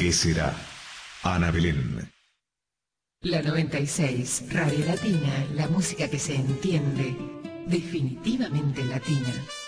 ¿Qué será? Ana Belén. La 96, Radio Latina, la música que se entiende, definitivamente latina.